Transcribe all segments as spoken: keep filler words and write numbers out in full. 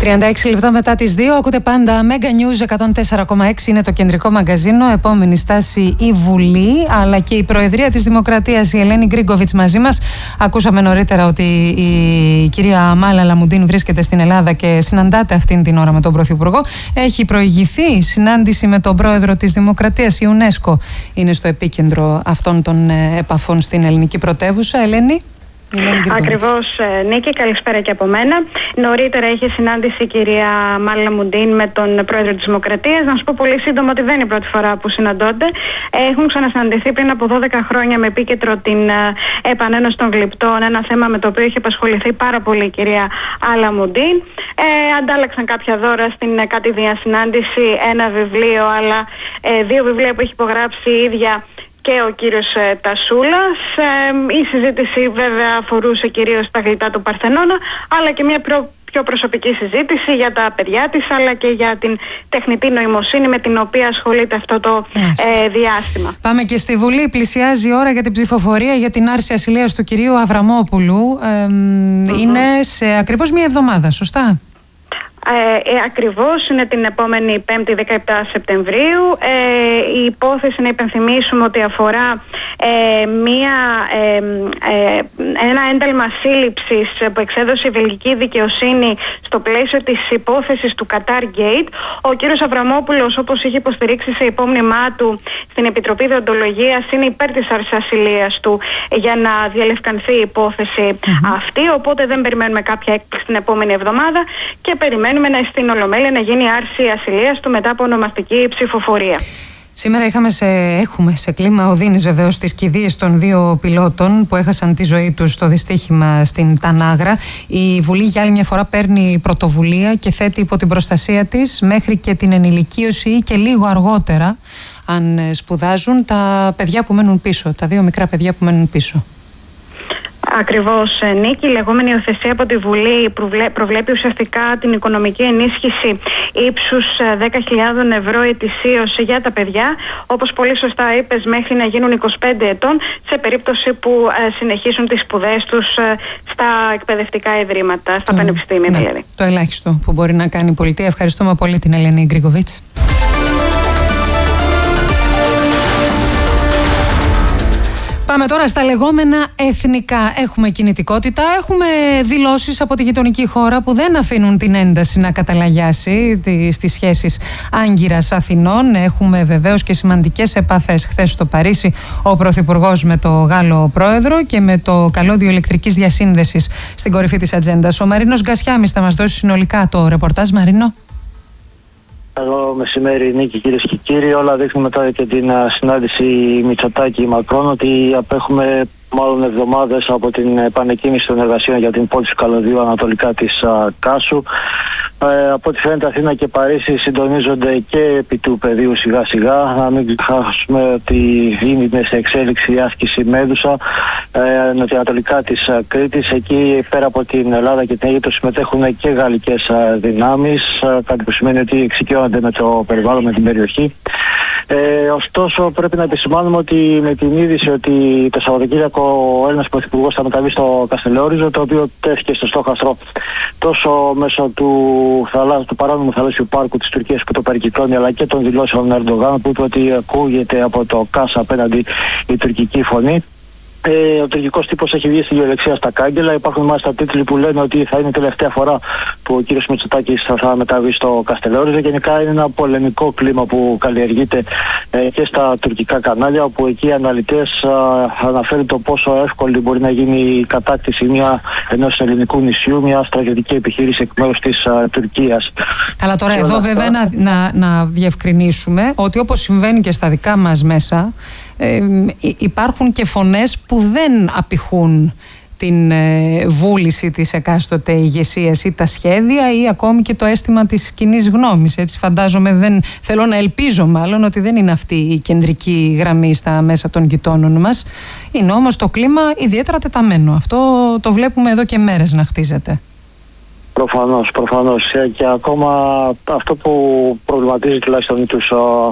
τριάντα έξι λεπτά μετά τις δύο, ακούτε πάντα Mega News εκατόν τέσσερα κόμμα έξι, είναι το κεντρικό μαγκαζίνο. Επόμενη στάση η Βουλή, αλλά και η Προεδρία της Δημοκρατίας, η Ελένη Γκρίγκοβιτς μαζί μας. Ακούσαμε νωρίτερα ότι η κυρία Μάλα Λαμουντίν βρίσκεται στην Ελλάδα και συναντάται αυτήν την ώρα με τον Πρωθυπουργό. Έχει προηγηθεί συνάντηση με τον Πρόεδρο της Δημοκρατίας, η UNESCO είναι στο επίκεντρο αυτών των επαφών στην ελληνική πρωτεύουσα. Ελένη. Ακριβώς, Νίκη, καλησπέρα και από μένα. Νωρίτερα είχε συνάντηση η κυρία Μάλα Λαμουντίν με τον Πρόεδρο της Δημοκρατίας. Να σου πω πολύ σύντομα ότι δεν είναι η πρώτη φορά που συναντώνται. Έχουν ξανασυναντηθεί πριν από δώδεκα χρόνια με επίκεντρο την επανένωση των γλυπτών, ένα θέμα με το οποίο είχε απασχοληθεί πάρα πολύ η κυρία Λαμουντίν. Ε, αντάλλαξαν κάποια δώρα στην κατηδία συνάντηση, ένα βιβλίο, αλλά ε, δύο βιβλία που έχει υπογράψει η ίδια και ο κύριος ε, Τασούλας. Ε, η συζήτηση βέβαια αφορούσε κυρίως τα γλυπτά του Παρθενώνα, αλλά και μια προ, πιο προσωπική συζήτηση για τα παιδιά της, αλλά και για την τεχνητή νοημοσύνη με την οποία ασχολείται αυτό το ε, διάστημα. Πάμε και στη Βουλή. Πλησιάζει η ώρα για την ψηφοφορία για την άρση ασυλίας του κυρίου Αβραμόπουλου. Ε, mm-hmm. Είναι σε ακριβώς μια εβδομάδα, σωστά? Ε, ε, ακριβώς, είναι την επόμενη Πέμπτη δεκαεπτά Σεπτεμβρίου. Ε, η υπόθεση, να υπενθυμίσουμε ότι αφορά ε, μία, ε, ε, ένα ένταλμα σύλληψης που εξέδωσε η βελγική δικαιοσύνη στο πλαίσιο της υπόθεσης του Qatar Gate. Ο κύριος Αβραμόπουλος, όπως είχε υποστηρίξει σε υπόμνημά του στην Επιτροπή Δεοντολογίας, είναι υπέρ της άρσης ασυλίας του για να διαλευκανθεί η υπόθεση mm-hmm. αυτή. Οπότε δεν περιμένουμε κάποια έκπληξη την επόμενη εβδομάδα και περιμένουμε να στην Ολομέλεια να γίνει άρση ασυλίας του μετά από ονομαστική ψηφοφορία. Σήμερα είχαμε σε, έχουμε σε κλίμα οδύνης βεβαίως τις κηδείες των δύο πιλότων που έχασαν τη ζωή τους στο δυστύχημα στην Τανάγρα. Η Βουλή για άλλη μια φορά παίρνει πρωτοβουλία και θέτει υπό την προστασία της μέχρι και την ενηλικίωση ή και λίγο αργότερα, αν σπουδάζουν, τα παιδιά που μένουν πίσω, τα δύο μικρά παιδιά που μένουν πίσω. Ακριβώς, Νίκη. Η λεγόμενη υιοθεσία από τη Βουλή προβλέπει ουσιαστικά την οικονομική ενίσχυση ύψους δέκα χιλιάδες ευρώ ετησίως για τα παιδιά, όπως πολύ σωστά είπες, μέχρι να γίνουν είκοσι πέντε ετών, σε περίπτωση που συνεχίσουν τις σπουδές τους στα εκπαιδευτικά ιδρύματα, στα mm, πανεπιστήμια ναι, δηλαδή. Το ελάχιστο που μπορεί να κάνει η πολιτεία. Ευχαριστούμε πολύ την Ελένη Γκρίγκοβιτς. Πάμε τώρα στα λεγόμενα εθνικά. Έχουμε κινητικότητα, έχουμε δηλώσεις από τη γειτονική χώρα που δεν αφήνουν την ένταση να καταλαγιάσει στις σχέσεις Άγκυρας Αθηνών. Έχουμε βεβαίως και σημαντικές επαφές. Χθες στο Παρίσι ο Πρωθυπουργός με το Γάλλο Πρόεδρο και με το καλώδιο ηλεκτρικής διασύνδεσης στην κορυφή της ατζέντας. Ο Μαρίνος Γκασιάμις θα μας δώσει συνολικά το ρεπορτάζ. Μαρίνο. Καλό μεσημέρι, Νίκη, κυρίες και κύριοι. Όλα δείχνουν μετά και την συνάντηση Μητσοτάκη-Μακρόν ότι απέχουμε μάλλον εβδομάδες από την επανεκκίνηση των εργασίων για την πόλη του Καλωδίου ανατολικά της α, Κάσου. Ε, από ό,τι φαίνεται, Αθήνα και Παρίσι συντονίζονται και επί του πεδίου σιγά σιγά. Να μην ξεχάσουμε ότι είναι σε εξέλιξη η άσκηση Μέδουσα ε, νοτιοανατολικά της α, Κρήτης. Εκεί πέρα από την Ελλάδα και την Αίγυπτο συμμετέχουν και γαλλικές α, δυνάμεις, α, κάτι που σημαίνει ότι εξοικειώνονται με το περιβάλλον, με την περιοχή. Ε, ωστόσο, πρέπει να επισημάνουμε ότι με την είδηση ότι το Σαββατοκύριακο ο Έλληνας Πρωθυπουργός θα μεταβεί στο Καστελόριζο, το οποίο τέθηκε στο στόχαστρο τόσο μέσω του, θαλάσσου, του παράνομου θαλάσσιου πάρκου της Τουρκίας που το περικυκλώνει, αλλά και των δηλώσεων Ερντογάν, που είπε ότι ακούγεται από το ΚΑΣ απέναντι η τουρκική φωνή. Ε, ο τουρκικός τύπος έχει βγει στη γεωδεξία στα κάγκελα. Υπάρχουν μάλιστα τίτλοι που λένε ότι θα είναι η τελευταία φορά που ο κύριος Μητσοτάκης θα, θα μεταβεί στο Καστελόριζο. Γενικά είναι ένα πολεμικό κλίμα που καλλιεργείται ε, και στα τουρκικά κανάλια, όπου εκεί οι αναλυτές α, αναφέρουν το πόσο εύκολη μπορεί να γίνει η κατάκτηση μια, ενός ελληνικού νησιού, μια στρατιωτική επιχείρηση εκ μέρους της α, Τουρκίας. Καλά, τώρα εδώ βέβαια να, να, να διευκρινίσουμε ότι όπως συμβαίνει και στα δικά μας μέσα, Ε, υπάρχουν και φωνές που δεν απηχούν την ε, βούληση της εκάστοτε ηγεσίας ή τα σχέδια ή ακόμη και το αίσθημα της κοινής γνώμης. Έτσι φαντάζομαι, δεν, θέλω να ελπίζω μάλλον ότι δεν είναι αυτή η κεντρική γραμμή στα μέσα των γειτόνων μας. Είναι όμως το κλίμα ιδιαίτερα τεταμένο. Αυτό το βλέπουμε εδώ και μέρες να χτίζεται. Προφανώς, προφανώς. Και ακόμα αυτό που προβληματίζει τουλάχιστον τους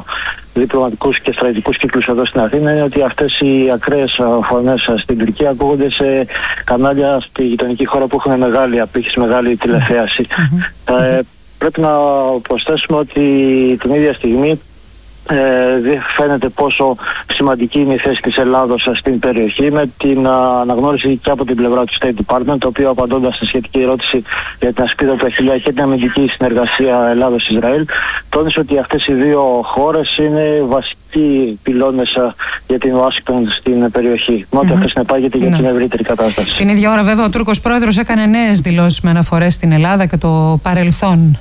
διπλωματικούς και στρατιωτικούς κύκλους εδώ στην Αθήνα είναι ότι αυτές οι ακραίες φωνές στην Τουρκία ακούγονται σε κανάλια στη γειτονική χώρα που έχουν μεγάλη απήχηση, μεγάλη τηλεθέαση. Mm-hmm. Ε, πρέπει να προσθέσουμε ότι την ίδια στιγμή Ε, φαίνεται πόσο σημαντική είναι η θέση της Ελλάδος στην περιοχή, με την α, αναγνώριση και από την πλευρά του State Department, το οποίο απαντώντας στη σχετική ερώτηση για την ασπίδα του Αχιλλέα και την αμυντική συνεργασία Ελλάδος-Ισραήλ, τόνισε ότι αυτές οι δύο χώρες είναι βασικοί πυλώνες α, για την Ουάσιγκτον στην περιοχή. Μόνο mm-hmm. αυτό συνεπάγεται για mm-hmm. την ευρύτερη κατάσταση. Την ίδια ώρα, βέβαια, ο Τούρκος πρόεδρος έκανε νέες δηλώσεις με αναφορές στην Ελλάδα και το παρελθόν.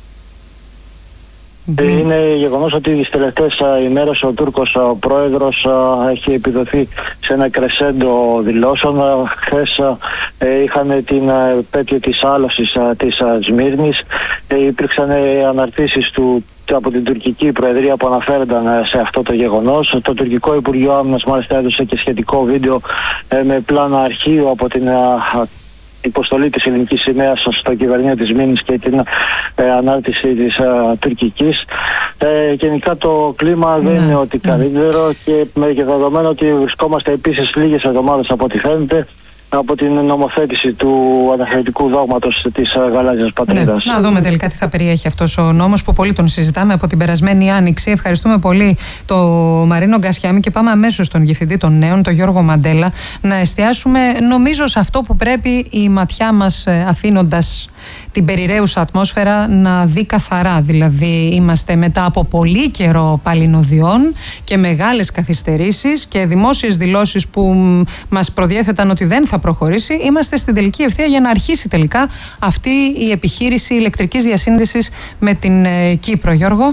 Είναι γεγονός ότι τις τελευταίες ημέρες ο Τούρκος ο πρόεδρος έχει επιδοθεί σε ένα κρεσέντο δηλώσεων. Χθες είχαν την επέτειο της άλωσης της Σμύρνης. Υπήρξαν αναρτήσεις του από την τουρκική προεδρία που αναφέρονταν σε αυτό το γεγονός. Το τουρκικό Υπουργείο Άμυνας μάλιστα έδωσε και σχετικό βίντεο με πλάνα αρχείου από την υποστολή της ελληνικής σημαίας στο κυβερνείο της Μήνης και την ε, ανάρτηση της ε, τουρκικής. Ε, γενικά το κλίμα δεν ναι. είναι ότι καλύτερο και με δεδομένο ότι βρισκόμαστε επίσης λίγες εβδομάδες από ό,τι φαίνεται από την νομοθέτηση του αναθεωρητικού δόγματος της Γαλάζιας Πατρίδας. Ναι, να δούμε τελικά τι θα περιέχει αυτός ο νόμος που πολύ τον συζητάμε από την περασμένη Άνοιξη. Ευχαριστούμε πολύ τον Μαρίνο Γκασιάμι και πάμε αμέσως στον Διευθυντή των Νέων, τον Γιώργο Μαντέλα, να εστιάσουμε νομίζω σε αυτό που πρέπει η ματιά μας, αφήνοντας την περιραίουσα ατμόσφαιρα, να δει καθαρά. Δηλαδή είμαστε μετά από πολύ καιρό παλινοδιών και μεγάλες καθυστερήσεις και δημόσιες δηλώσεις που μας προδιέθεταν ότι δεν θα προχωρήσει. Είμαστε στην τελική ευθεία για να αρχίσει τελικά αυτή η επιχείρηση ηλεκτρικής διασύνδεσης με την ε, Κύπρο. Γιώργο.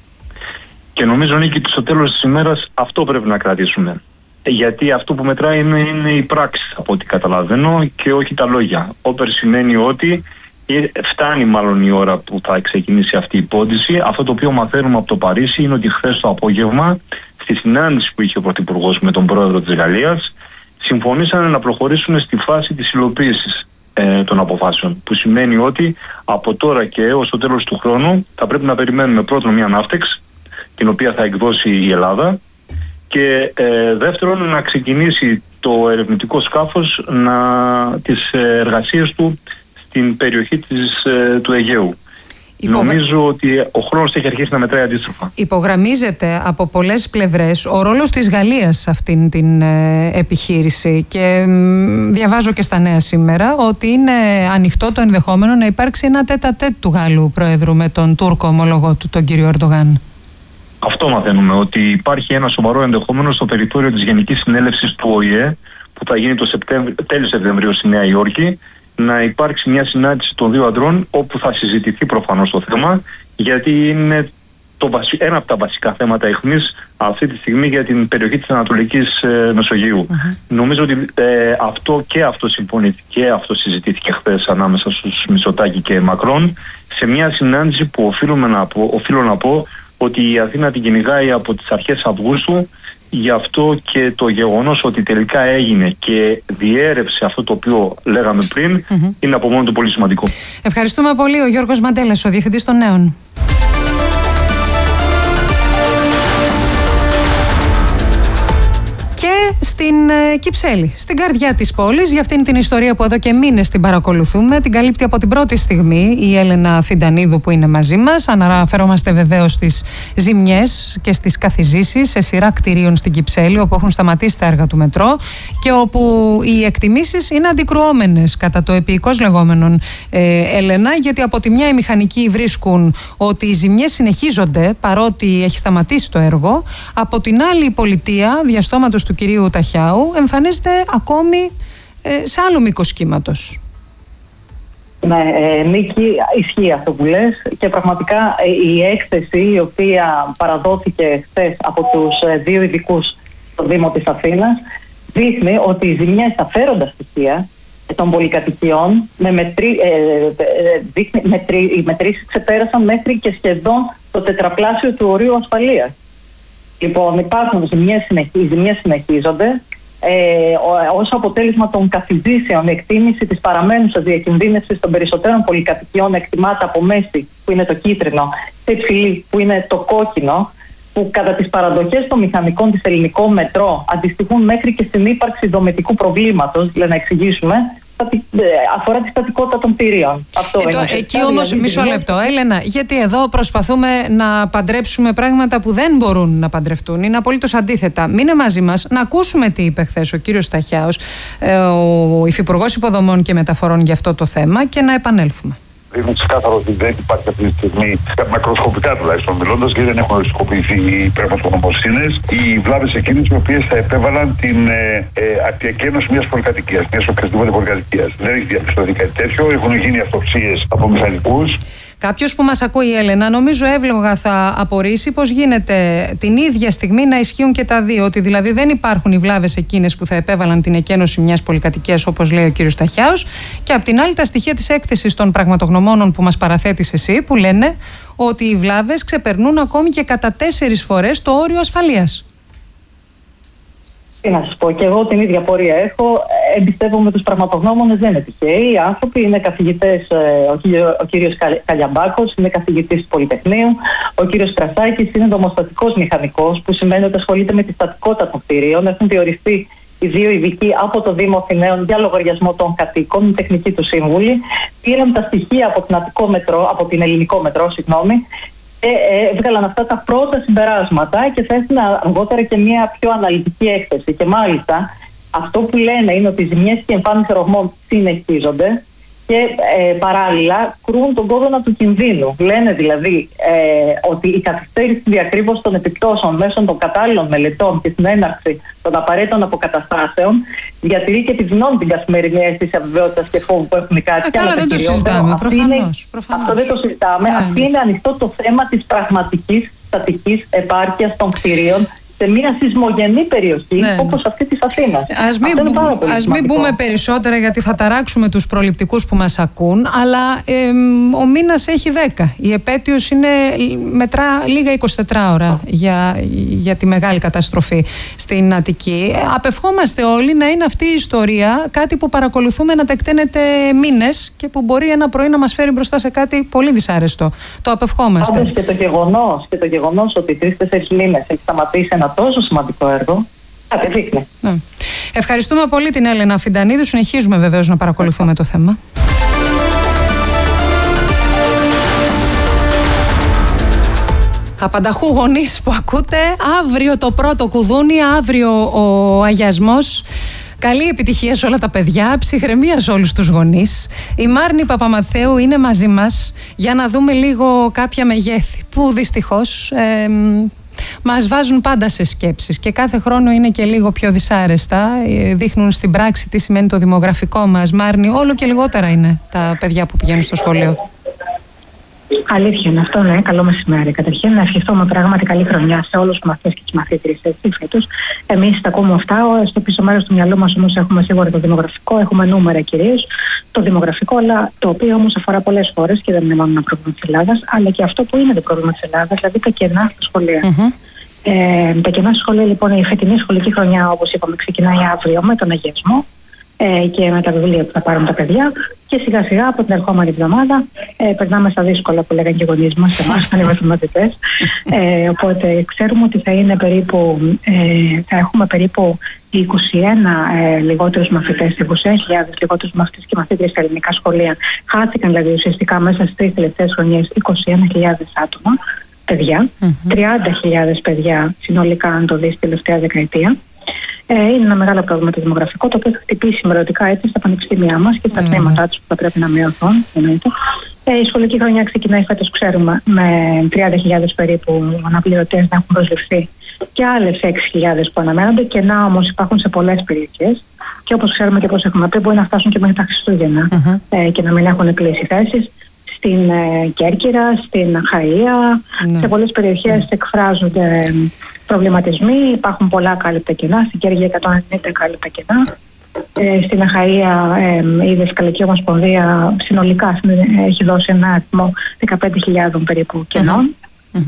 Και νομίζω, Νίκη, ότι στο τέλος της ημέρας αυτό πρέπει να κρατήσουμε. Γιατί αυτό που μετράει είναι, είναι η πράξη, από ό,τι καταλαβαίνω, και όχι τα λόγια. Όπερ σημαίνει ότι φτάνει μάλλον η ώρα που θα ξεκινήσει αυτή η πόντιση. Αυτό το οποίο μαθαίνουμε από το Παρίσι είναι ότι χθες το απόγευμα, στη συνάντηση που είχε ο Πρωθυπουργός με τον Πρόεδρο της Γαλλίας, συμφωνήσαν να προχωρήσουν στη φάση της υλοποίησης ε, των αποφάσεων. Που σημαίνει ότι από τώρα και έως το τέλος του χρόνου θα πρέπει να περιμένουμε πρώτον μια ναύτεξ, την οποία θα εκδώσει η Ελλάδα, και ε, δεύτερον να ξεκινήσει το ερευνητικό σκάφος να, τις εργασίες του στην περιοχή της, ε, του Αιγαίου. Υπογρα... Νομίζω ότι ο χρόνος έχει αρχίσει να μετράει αντίστροφα. Υπογραμμίζεται από πολλές πλευρές ο ρόλος της Γαλλίας σε αυτήν την ε, επιχείρηση και μ, διαβάζω και στα νέα σήμερα ότι είναι ανοιχτό το ενδεχόμενο να υπάρξει ένα τέτα-τέτ του Γάλλου Προέδρου με τον Τούρκο ομολογό του, τον κύριο Ερντογάν. Αυτό μαθαίνουμε, ότι υπάρχει ένα σοβαρό ενδεχόμενο στο περιθώριο της Γενικής Συνέλευσης του Ο Η Ε που θα γίνει το Σεπτέμβρη, τέλος Σεπτεμβρίου στη Νέα Υόρκη, να υπάρξει μια συνάντηση των δύο αντρών όπου θα συζητηθεί προφανώς το θέμα, γιατί είναι το βασι... ένα από τα βασικά θέματα αιχμής αυτή τη στιγμή για την περιοχή της Ανατολικής ε, Μεσογείου. Mm-hmm. Νομίζω ότι ε, αυτό και αυτό συμφωνήθηκε και αυτό συζητήθηκε χθες ανάμεσα στους Μητσοτάκη και Μακρόν σε μια συνάντηση που οφείλουμε να πω, οφείλω να πω ότι η Αθήνα την κυνηγάει από τις αρχές Αυγούστου. Γι' αυτό και το γεγονός ότι τελικά έγινε και διέρευσε αυτό το οποίο λέγαμε πριν mm-hmm. είναι από μόνο του πολύ σημαντικό. Ευχαριστούμε πολύ. Ο Γιώργος Μαντέλας, ο Διευθυντής των Νέων. Και στην ε, Κυψέλη, στην καρδιά της πόλης, για αυτήν την ιστορία που εδώ και μήνες την παρακολουθούμε, την καλύπτει από την πρώτη στιγμή η Έλενα Φιντανίδου που είναι μαζί μας. Αναφερόμαστε βεβαίως στις ζημιές και στις καθιζήσεις σε σειρά κτηρίων στην Κυψέλη, όπου έχουν σταματήσει τα έργα του μετρό και όπου οι εκτιμήσεις είναι αντικρουόμενες κατά το επίοικος λεγόμενον, ε, Έλενα, γιατί από τη μια οι μηχανικοί βρίσκουν ότι οι ζημιές συνεχίζονται παρότι έχει σταματήσει το έργο, από την άλλη η πολιτεία διαστόματος του κυρίου Ταχιάου εμφανίζεται ακόμη ε, σε άλλο μήκος κύματος. Ναι, ε, Νίκη, ισχύει αυτό που λες και πραγματικά ε, η έκθεση η οποία παραδόθηκε χθες από τους ε, δύο ειδικούς στο Δήμο της Αθήνας δείχνει ότι οι ζημιές στα φέροντα στοιχεία των πολυκατοικιών με μετρή, ε, ε, δείχνει, μετρή, οι μετρήσεις ξεπέρασαν μέχρι και σχεδόν το τετραπλάσιο του ορίου ασφαλείας. Λοιπόν, υπάρχουν ζημιές, οι ζημιές συνεχίζονται. Ε, ως αποτέλεσμα των καθιζήσεων, η εκτίμηση της παραμένουσας διακινδύνευσης των περισσότερων πολυκατοικιών εκτιμάται από μέση, που είναι το κίτρινο, σε υψηλή, που είναι το κόκκινο. που κατά τις παραδοχές των μηχανικών της ελληνικό μετρό αντιστοιχούν μέχρι και στην ύπαρξη δομητικού προβλήματος, δηλαδή να εξηγήσουμε, αφορά τη στατικότητα των κτηρίων. Αυτό ε, είναι. Το, εκεί όμως, μισό λεπτό, Έλενα, γιατί εδώ προσπαθούμε να παντρέψουμε πράγματα που δεν μπορούν να παντρευτούν. Είναι απολύτως αντίθετα. Μείνε μαζί μας να ακούσουμε τι είπε χθες ο κύριος Σταχιάος, ο Υφυπουργός Υποδομών και Μεταφορών, για αυτό το θέμα και να επανέλθουμε. Είναι ξεκάθαρο ότι δεν υπάρχει αυτή τη στιγμή, μακροσκοπικά τουλάχιστον μιλώντας, γιατί δεν έχουν οριστικοποιηθεί οι πραγματογνωμοσύνες, οι βλάβες εκείνες οι οποίες θα επέβαλαν την ε, ε, ακτιακένωση μιας πολυκατοικίας, μιας οποιασδήποτε πολυκατοικίας. Δεν έχει διαπιστωθεί κάτι τέτοιο, έχουν γίνει αυτοψίες από μηχανικούς. Κάποιος που μας ακούει, η Έλενα, νομίζω εύλογα θα απορρίσει πως γίνεται την ίδια στιγμή να ισχύουν και τα δύο. Ότι δηλαδή δεν υπάρχουν οι βλάβες εκείνες που θα επέβαλαν την εκένωση μιας πολυκατοικίας, όπως λέει ο κύριος Σταχιάος, και απ' την άλλη τα στοιχεία της έκθεσης των πραγματογνωμόνων που μας παραθέτεις εσύ, που λένε ότι οι βλάβες ξεπερνούν ακόμη και κατά τέσσερις φορές το όριο ασφαλείας. Τι να σας πω, και εγώ την ίδια πορεία έχω. Εμπιστεύομαι τους πραγματογνώμονες, δεν είναι τυχαίοι. Οι άνθρωποι είναι καθηγητές. Ο, κύριο, ο κύριος Καλιαμπάκος είναι καθηγητής του Πολυτεχνείου. Ο κύριος Κρασάκης είναι δομοστατικός μηχανικός, που σημαίνει ότι ασχολείται με τη στατικότητα των κτηρίων. Έχουν διοριστεί οι δύο ειδικοί από το Δήμο Αθηναίων για λογαριασμό των κατοίκων, η τεχνική του σύμβουλη. Πήραν τα στοιχεία από την, Αττικό μετρό, από την ελληνικό μετρό, συγγνώμη, και έβγαλαν αυτά τα πρώτα συμπεράσματα και θα έστειλαν αργότερα και μια πιο αναλυτική έκθεση. Και μάλιστα αυτό που λένε είναι ότι οι ζημιές και η εμφάνιση ρογμών συνεχίζονται και ε, παράλληλα κρούν τον κόδωνα του κινδύνου. Λένε δηλαδή ε, ότι η καθυστέρηση στη διακρύβωση των επιπτώσεων μέσω των κατάλληλων μελετών και στην έναρξη των απαραίτητων αποκαταστάσεων διατηρεί και επιδεινώνει την καθημερινή αίσθηση αβεβαιότητας και φόβου που έχουν οι κάτοικοι. Καλά, δεν το συζητάμε. Προφανώς. Αυτό δεν το συζητάμε. Ναι. Αυτή είναι ανοιχτό το θέμα της πραγματικής στατικής επάρκειας των κτηρίων σε μια σεισμογενή περιοχή, ναι, όπως αυτή της Αθήνας. Ας μην, ας μην πούμε περισσότερα, γιατί θα ταράξουμε τους προληπτικούς που μας ακούν, αλλά ε, ο μήνας έχει δέκα. Η επέτειος είναι, μετρά λίγα είκοσι τέσσερις ώρα για, για τη μεγάλη καταστροφή στην Αττική. Ε, απευχόμαστε όλοι να είναι αυτή η ιστορία κάτι που παρακολουθούμε να τεκταίνεται μήνες και που μπορεί ένα πρωί να μας φέρει μπροστά σε κάτι πολύ δυσάρεστο. Το απευχόμαστε. Πάντως και το γεγονός, και το γεγονός ότι τρεις-τέσσερις μήνες έχει σταματήσει ένα τόσο σημαντικό έργο, κατεδείκνει. Ναι. Ευχαριστούμε πολύ την Έλενα Αφιντανίδου. Συνεχίζουμε βεβαίως να παρακολουθούμε το θέμα. Απανταχού γονείς που ακούτε, αύριο το πρώτο κουδούνι, αύριο ο αγιασμός. Καλή επιτυχία σε όλα τα παιδιά, ψυχραιμία σε όλους τους γονείς. Η Μάρνη Παπαμαθαίου είναι μαζί μας για να δούμε λίγο κάποια μεγέθη που δυστυχώς ε, μας βάζουν πάντα σε σκέψεις και κάθε χρόνο είναι και λίγο πιο δυσάρεστα. Δείχνουν στην πράξη τι σημαίνει το δημογραφικό μας. Μάρνη, όλο και λιγότερα είναι τα παιδιά που πηγαίνουν στο σχολείο. Αλήθεια είναι αυτό, ναι. Καλό μεσημέρι. Καταρχήν, να ευχηθούμε πράγματι καλή χρονιά σε όλους τους μαθητές και τις μαθήτριες φέτος. Εμείς τα ακούμε αυτά. Στο πίσω μέρος του μυαλού μας όμως έχουμε σίγουρα το δημογραφικό, έχουμε νούμερα κυρίως. Το δημογραφικό, αλλά το οποίο όμως αφορά πολλές χώρες και δεν είναι μόνο ένα πρόβλημα της Ελλάδας, αλλά και αυτό που είναι το πρόβλημα της Ελλάδας, δηλαδή τα κενά στα σχολεία. Mm-hmm. Ε, τα κενά στα σχολεία, λοιπόν, η φετινή σχολική χρονιά, όπως είπαμε, ξεκινάει αύριο με τον αγιασμό ε, και με τα βιβλία που θα πάρουν τα παιδιά. Και σιγά σιγά από την ερχόμενη εβδομάδα ε, περνάμε στα δύσκολα που λέγανε και οι γονείς μας, εμάς, σαν οι μαθηματικές. Ε, οπότε ξέρουμε ότι θα είναι περίπου, ε, θα έχουμε περίπου είκοσι ένα ε, λιγότερους μαθητές, είκοσι ένα χιλιάδες λιγότερους μαθητές και μαθήτριες στα ελληνικά σχολεία. Χάθηκαν δηλαδή ουσιαστικά μέσα στις τρεις τελευταίες χρονιές είκοσι ένα χιλιάδες άτομα, παιδιά, mm-hmm. τριάντα χιλιάδες παιδιά συνολικά, αν το δεις, τη τελευταία δεκαετία. Ε, είναι ένα μεγάλο πρόβλημα το δημογραφικό, το οποίο θα χτυπήσει μελλοντικά έτσι στα πανεπιστήμια μας και στα mm. τμήματά τους που θα πρέπει να μειωθούν. Ε, η σχολική χρονιά ξεκινάει φέτος, ξέρουμε, με τριάντα χιλιάδες περίπου αναπληρωτές να έχουν προσληφθεί και άλλες έξι χιλιάδες που αναμένονται. Κενά όμως υπάρχουν σε πολλές περιοχές και όπως ξέρουμε και όπως έχουμε πει, μπορεί να φτάσουν και μέχρι τα Χριστούγεννα mm-hmm. ε, και να μην έχουν κλείσει θέσεις. Στην ε, Κέρκυρα, στην Αχαΐα, mm. σε πολλές περιοχές mm. εκφράζονται προβληματισμοί, υπάρχουν πολλά ακάλυπτα κενά. Στην Κέρκυρα εκατόν ενενήντα ακάλυπτα κενά. Ε, στην Αχαΐα ε, η Δασκαλική Ομοσπονδία συνολικά έχει δώσει ένα αριθμό δεκαπέντε χιλιάδες περίπου κενών. Mm-hmm.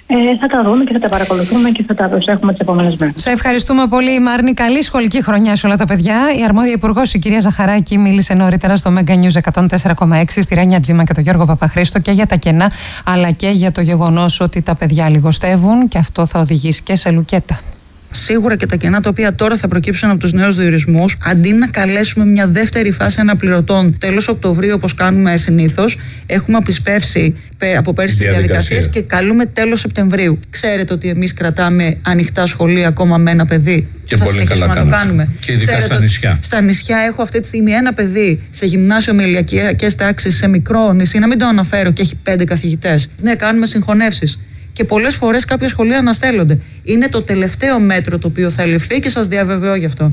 Ε, θα τα δούμε και θα τα παρακολουθούμε και θα τα προσέχουμε τις επόμενες μέρες. Σε ευχαριστούμε πολύ, Μάρνη. Καλή σχολική χρονιά σε όλα τα παιδιά. Η αρμόδια υπουργός, η κυρία Ζαχαράκη, μίλησε νωρίτερα στο Mega News εκατόν τέσσερα κόμμα έξι στη Ρένια Τζίμα και τον Γιώργο Παπαχρήστο και για τα κενά, αλλά και για το γεγονός ότι τα παιδιά λιγοστεύουν και αυτό θα οδηγήσει και σε λουκέτα. Σίγουρα και τα κενά τα οποία τώρα θα προκύψουν από τους νέους διορισμούς, αντί να καλέσουμε μια δεύτερη φάση αναπληρωτών τέλος Οκτωβρίου όπως κάνουμε συνήθως, έχουμε απισπεύσει από πέρσι τις διαδικασίες και καλούμε τέλος Σεπτεμβρίου. Ξέρετε ότι εμείς κρατάμε ανοιχτά σχολεία ακόμα με ένα παιδί. Και θα πολύ καλά να το κάνουμε. Και ειδικά Ξέρετε, στα νησιά. Στα νησιά έχω αυτή τη στιγμή ένα παιδί σε γυμνάσιο με ηλιακές τάξεις σε μικρό νησί, να μην το αναφέρω, και έχει πέντε καθηγητές. Ναι, κάνουμε συγχωνεύσεις. Και πολλές φορές κάποια σχολεία αναστέλλονται. Είναι το τελευταίο μέτρο το οποίο θα ληφθεί και σας διαβεβαιώ γι' αυτό.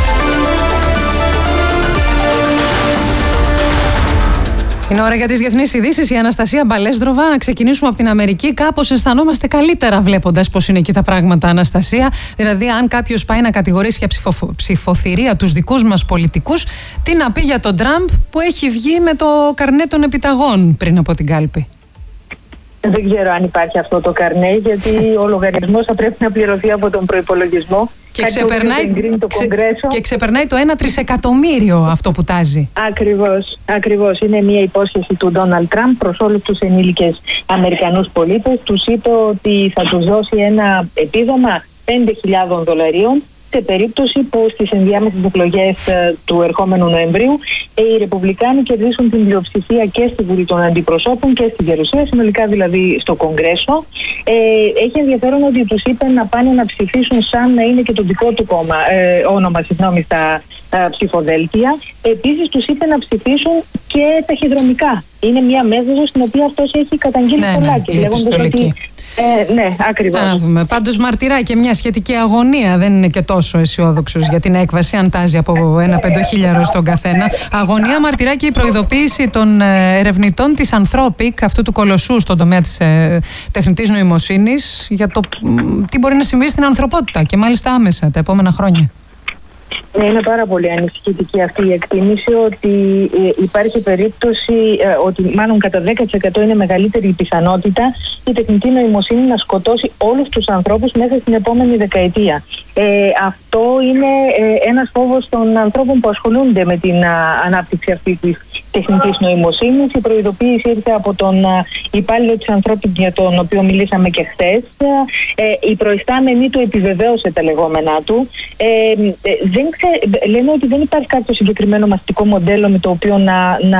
Είναι ώρα για τις διεθνείς ειδήσεις. Η Αναστασία Μπαλέσδροβα. Να ξεκινήσουμε από την Αμερική. Κάπως αισθανόμαστε καλύτερα βλέποντας πώς είναι εκεί τα πράγματα, Αναστασία. Δηλαδή, αν κάποιος πάει να κατηγορήσει για ψηφο... ψηφοθυρία τους δικούς μας πολιτικούς, τι να πει για τον Τραμπ που έχει βγει με το καρνέ των επιταγών πριν από την κάλπη. Δεν ξέρω αν υπάρχει αυτό το καρνέ, γιατί ο λογαριασμός θα πρέπει να πληρωθεί από τον προϋπολογισμό. Και ξεπερνάει, το ξε, και ξεπερνάει το ένα τρισεκατομμύριο αυτό που τάζει. Ακριβώς, ακριβώς. Είναι μια υπόσχεση του Ντόναλντ Τραμπ προς όλους τους ενήλικες Αμερικανούς πολίτες. Τους είπε ότι θα τους δώσει ένα επίδομα πέντε χιλιάδες δολαρίων σε περίπτωση που στις ενδιάμεσες εκλογές του ερχόμενου Νοεμβρίου οι Ρεπουμπλικάνοι κερδίσουν την πλειοψηφία και στη Βουλή των Αντιπροσώπων και στη Γερουσία, συνολικά δηλαδή στο Κογκρέσο. Ε, έχει ενδιαφέρον ότι τους είπε να πάνε να ψηφίσουν σαν να είναι και το δικό του κόμμα, ε, όνομα συγγνώμη, στα ε, ψηφοδέλτια. Επίσης τους είπε να ψηφίσουν και ταχυδρομικά. Είναι μια μέθοδος στην οποία αυτός έχει καταγγείλει ναι, πολλά ναι, και λέγοντας ότι. Ε, ναι, ακριβώς. Να δούμε. Πάντως μαρτυρά και μια σχετική αγωνία. Δεν είναι και τόσο αισιόδοξος για την έκβαση, αν τάζει από ένα πεντοχίλιαρο στον καθένα. Αγωνία μαρτυρά και η προειδοποίηση των ερευνητών της Anthropic, αυτού του κολοσσού στον τομέα της ε, τεχνητής νοημοσύνης, για το τι μπορεί να συμβεί στην ανθρωπότητα και μάλιστα άμεσα τα επόμενα χρόνια. Ναι, είναι πάρα πολύ ανησυχητική αυτή η εκτίμηση ότι υπάρχει περίπτωση, ότι μάλλον κατά δέκα τοις εκατό είναι μεγαλύτερη η πιθανότητα η τεχνητή νοημοσύνη να σκοτώσει όλους τους ανθρώπους μέσα στην επόμενη δεκαετία. Ε, αυτό είναι ε, ένας φόβος των ανθρώπων που ασχολούνται με την α, ανάπτυξη αυτή της τεχνητής νοημοσύνης. Η προειδοποίηση ήρθε από τον α, υπάλληλο της Anthropic, για τον οποίο μιλήσαμε και χθες. Ε, η προϊστάμενη του επιβεβαίωσε τα λεγόμενά του. Ε, δεν ξε, λένε ότι δεν υπάρχει κάποιο συγκεκριμένο μαθητικό μοντέλο με το οποίο να, να,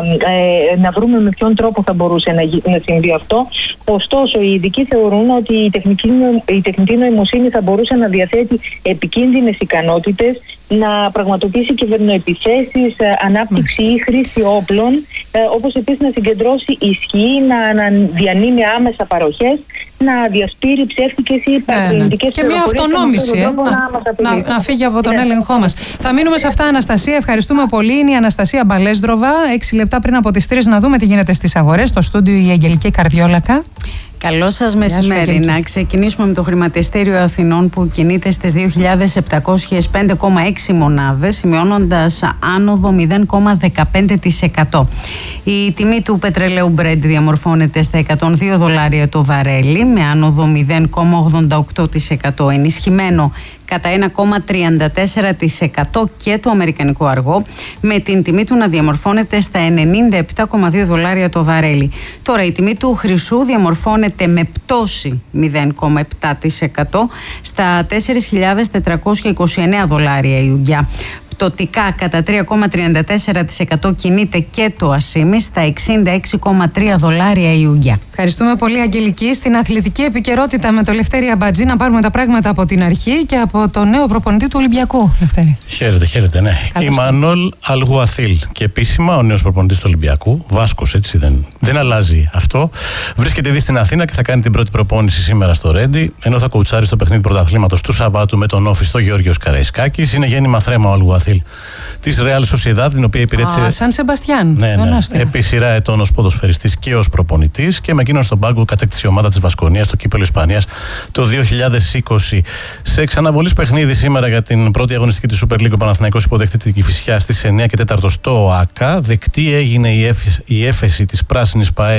ε, να βρούμε με ποιον τρόπο θα μπορούσε να, να συμβεί αυτό. Ωστόσο, οι ειδικοί θεωρούν ότι η τεχνική, η τεχνητή νοημοσύνη θα μπορούσε να διαθέτει επικίνδυνες ικανότητες, να πραγματοποιήσει κυβερνοεπιθέσεις, ανάπτυξη ή χρήση όπλων, όπως επίσης να συγκεντρώσει ισχύ, να, να διανύμει άμεσα παροχές, να διασπείρει ψεύτικες ή παραπλανητικές και μια αυτονόμηση, ε, να, να, να, να φύγει από τον έλεγχό μας. Θα μείνουμε σε αυτά, Αναστασία. Ευχαριστούμε πολύ. Είναι η Αναστασία Μπαλέσδροβα. Έξι λεπτά πριν από τις τρεις να δούμε τι γίνεται στις αγορές. Στο στούντιο η Αγγελική Καρδιόλακα. Καλό σας μεσημέρι. Να ξεκινήσουμε με το χρηματιστήριο Αθηνών που κινείται στις δύο χιλιάδες επτακόσιες πέντε κόμμα έξι μονάδες, σημειώνοντας άνοδο μηδέν κόμμα δεκαπέντε τοις εκατό. Η τιμή του πετρελαίου Brent διαμορφώνεται στα εκατόν δύο δολάρια το βαρέλι, με άνοδο μηδέν κόμμα ογδόντα οκτώ τοις εκατό, ενισχυμένο κατά ένα κόμμα τριάντα τέσσερα τοις εκατό και το αμερικανικό αργό, με την τιμή του να διαμορφώνεται στα ενενήντα επτά κόμμα δύο δολάρια το βαρέλι. Τώρα η τιμή του χρυσού διαμορφώνεται με πτώση μηδέν κόμμα επτά τοις εκατό στα τέσσερις χιλιάδες τετρακόσια είκοσι εννέα δολάρια η ουγγιά. Πτωτικά κατά τρία κόμμα τριάντα τέσσερα τοις εκατό κινείται και το ασίμι στα εξήντα έξι κόμμα τρία δολάρια η ουγγιά. Ευχαριστούμε πολύ, Αγγελική. Στην αθλητική επικαιρότητα με το Λευτέρη Αμπατζή να πάρουμε τα πράγματα από την αρχή και από το νέο προπονητή του Ολυμπιακού. Λευτέρη. Χαίρετε, χαίρετε, ναι. Ιμανόλ Αλγουαθίλ. Και επίσημα ο νέος προπονητής του Ολυμπιακού, Βάσκος, έτσι δεν, δεν αλλάζει αυτό. Βρίσκεται ήδη στην Αθήνα και θα κάνει την πρώτη προπόνηση σήμερα στο Ρέντι, ενώ θα κοουτσάρει στο παιχνίδι πρωταθλήματος του Σαββάτου με τον Όφη στο Γεώργιος Καραϊσκάκης. Είναι γέννημα θρέμα ο Αλγουαθίλ της Ρεάλ Σοσιεδάδ, την οποία υπηρέτησε. Α, Σαν Σεμπαστιάν. Ναι, ναι. Επί σειρά ετών ως ποδοσφαιριστής και ως προπονητής, και με εκείνον στον πάγκο κατέκτησε η ομάδα της Βασκονίας στο Κύπελλο Ισπανίας το δύο χιλιάδες είκοσι. Σε εξαναβολής παιχνίδι σήμερα για την πρώτη αγωνιστική της Super League, ο Παναθηναϊκός υποδεχτεί την Κηφισιά στις εννιά και τέσσερα στο ΟΑΚΑ. Δεκτή έγινε η έφεση, η έφεση της πράσινης ΠΑΕ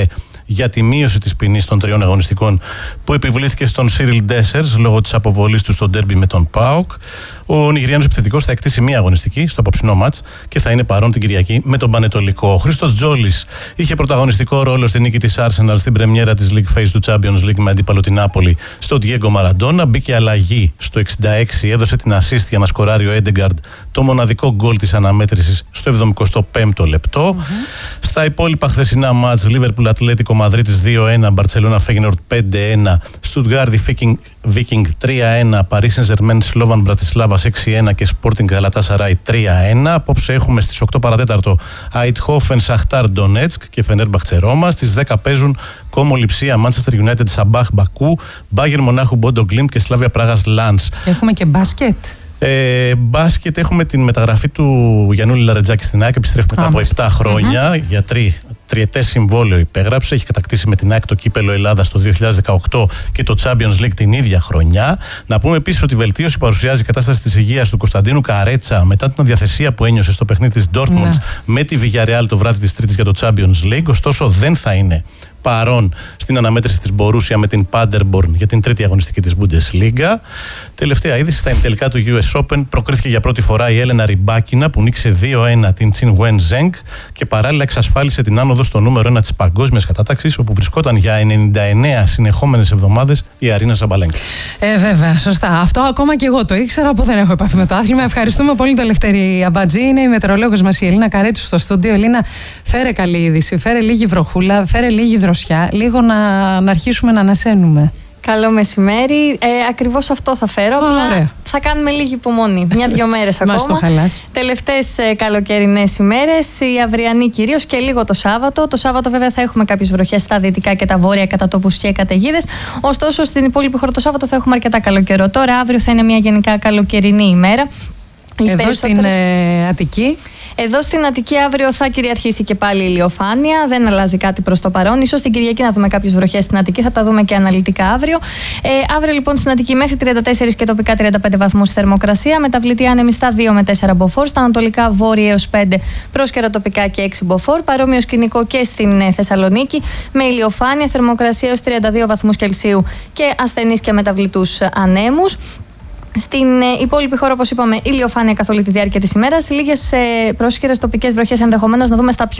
για τη μείωση της ποινής των τριών αγωνιστικών που επιβλήθηκε στον Cyril Dessers λόγω της αποβολής του στο ντέρμπι με τον ΠΑΟΚ. Ο Νιγηριάνος επιθετικός θα εκτίσει μία αγωνιστική στο απόψινό μάτς και θα είναι παρόν την Κυριακή με τον Πανετολικό. Ο Χρήστος Τζόλης είχε πρωταγωνιστικό ρόλο στη νίκη της Arsenal στην πρεμιέρα της League Phase του Champions League με αντίπαλο την Νάπολη στο Diego Maradona. Μπήκε αλλαγή στο εξήντα έξι, έδωσε την assist για να σκοράρει ο Έντεγκαρντ το μοναδικό γκολ της αναμέτρησης στο εβδομηκοστό πέμπτο λεπτό. Mm-hmm. Στα υπόλοιπα χθεσινά μάτς, Liverpool Ατλέτικο Μαδρίτης δύο ένα, Barcelona Feyenoord πέντε ένα, Stuttgart Viking τρία ένα, Paris Saint-Germain Slovan Bratislava έξι ένα και Sporting Galatasaray τρία ένα. Απόψε έχουμε στις οκτώ παρατέταρτο Eindhoven Shakhtar Donetsk και Fenerbahce Roma. Στις δέκα παίζουν Como Lipsia Manchester United Sabah Baku, Bayern Μονάχου Bodo Glimt και Slavia Pragas Lans. Και έχουμε και μπάσκετ. Ε, μπάσκετ έχουμε την μεταγραφή του Γιαννούλη Λαρετζάκη στην ΑΕΚ. Επιστρέφει μετά από επτά χρόνια mm-hmm. για τρι, τριετές συμβόλαιο υπέγραψε. Έχει κατακτήσει με την ΑΕΚ το κύπελο Ελλάδας το δύο χιλιάδες δεκαοκτώ και το Champions League την ίδια χρονιά. Να πούμε επίσης ότι η βελτίωση παρουσιάζει η κατάσταση της υγείας του Κωνσταντίνου Καρέτσα μετά την αδιαθεσία που ένιωσε στο παιχνίδι της Dortmund mm. με τη Villarreal το βράδυ της Τρίτης για το Champions League. Ωστόσο δεν θα είναι παρόν στην αναμέτρηση της Borussia με την Paderborn για την τρίτη αγωνιστική της Bundesliga. Τελευταία είδηση, στα ημιτελικά του γιου ες Open προκρίθηκε για πρώτη φορά η Έλενα Ριμπάκινα που νίκησε δύο ένα την Τσιν Γουέν Ζενγκ και παράλληλα εξασφάλισε την άνοδο στο νούμερο ένα της παγκόσμιας κατάταξης, όπου βρισκόταν για ενενήντα εννέα συνεχόμενες εβδομάδες η Αρίνα Ζαμπαλέγκα. Ε, βέβαια, σωστά. Αυτό ακόμα και εγώ το ήξερα που δεν έχω επαφή με το άθλημα. Ευχαριστούμε πολύ τον Ελευθέρη Αμπατζή. Είναι η μετεωρολόγος μας η Ελίνα Καρέτσου στο στούντιο. Ελίνα, φέρε καλή είδηση, φέρε λίγη βροχούλα, φέρε λίγη δροσιά, λίγο να, να αρχίσουμε να ανασένουμε. Καλό μεσημέρι. Ε, ακριβώς αυτό θα φέρω. Απλά θα κάνουμε λίγη υπομονή. Μια-δυο μέρες ακόμα. Μας το χαλάς. Τελευταίες ε, καλοκαιρινές ημέρες. Η αυριανή κυρίως και λίγο το Σάββατο. Το Σάββατο, βέβαια, θα έχουμε κάποιες βροχές στα δυτικά και τα βόρεια κατά τόπους και καταιγίδες. Ωστόσο, στην υπόλοιπη χώρα το Σάββατο θα έχουμε αρκετά καλό καιρό. Τώρα, αύριο θα είναι μια γενικά καλοκαιρινή ημέρα. Εδώ στην ε, Αττική. Εδώ στην Αττική αύριο θα κυριαρχήσει και πάλι η ηλιοφάνεια. Δεν αλλάζει κάτι προς το παρόν. Ίσως την Κυριακή να δούμε κάποιες βροχές στην Αττική. Θα τα δούμε και αναλυτικά αύριο. Ε, αύριο λοιπόν στην Αττική μέχρι τριάντα τέσσερα και τοπικά τριάντα πέντε βαθμούς θερμοκρασία. Μεταβλητή άνεμη στα δύο με τέσσερα μποφόρ. Στα ανατολικά βόρεια έως πέντε, πρόσκαιρα τοπικά και έξι μποφόρ. Παρόμοιο σκηνικό και στην Θεσσαλονίκη με ηλιοφάνεια, θερμοκρασία έως τριάντα δύο βαθμούς Κελσίου και ασθενείς και μεταβλητούς ανέμους. Στην ε, υπόλοιπη χώρα, όπως είπαμε, ηλιοφάνεια καθ' όλη τη διάρκεια της ημέρας. Λίγες ε, πρόσκαιρες τοπικές βροχές ενδεχομένως να δούμε στα πιο